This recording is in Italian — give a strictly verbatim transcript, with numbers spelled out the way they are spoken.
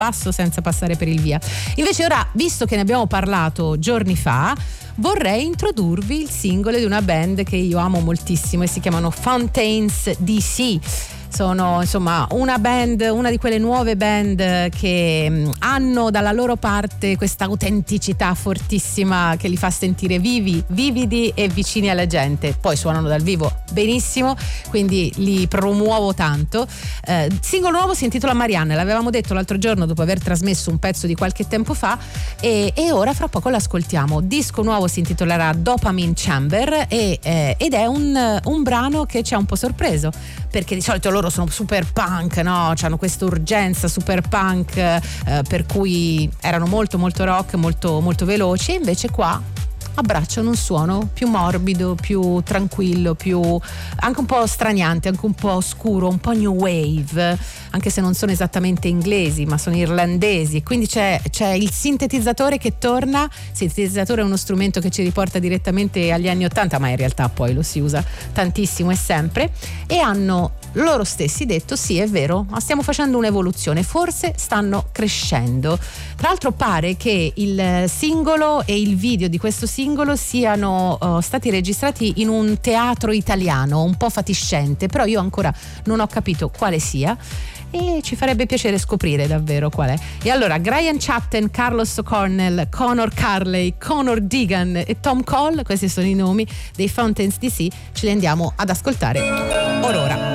passo senza passare per il via. Invece ora, visto che ne abbiamo parlato giorni fa, vorrei introdurvi il singolo di una band che io amo moltissimo e si chiamano Fountains D C. Sono insomma una band, una di quelle nuove band che mh, hanno dalla loro parte questa autenticità fortissima che li fa sentire vivi, vividi e vicini alla gente. Poi suonano dal vivo benissimo, quindi li promuovo tanto. Eh, singolo nuovo si intitola Marianne, l'avevamo detto l'altro giorno dopo aver trasmesso un pezzo di qualche tempo fa, e, e ora fra poco l'ascoltiamo. Disco nuovo si intitolerà Dopamine Chamber e, eh, ed è un, un brano che ci ha un po' sorpreso, perché di solito loro sono super punk, no? Hanno questa urgenza super punk, eh, per cui erano molto molto rock, molto molto veloci, e invece qua abbracciano un suono più morbido, più tranquillo, più anche un po' straniante, anche un po' oscuro, un po' new wave, anche se non sono esattamente inglesi ma sono irlandesi, e quindi c'è, c'è il sintetizzatore che torna. Il sintetizzatore è uno strumento che ci riporta direttamente agli anni ottanta, ma in realtà poi lo si usa tantissimo e sempre, e hanno loro stessi detto sì, è vero, ma stiamo facendo un'evoluzione, forse stanno crescendo. Tra l'altro pare che il singolo e il video di questo singolo siano uh, stati registrati in un teatro italiano un po' fatiscente, però io ancora non ho capito quale sia e ci farebbe piacere scoprire davvero qual è. E allora Graham Chatten, Carlos O'Cornell, Conor Carley, Conor Deegan e Tom Cole, questi sono i nomi dei Fountains D C, ce li andiamo ad ascoltare orora.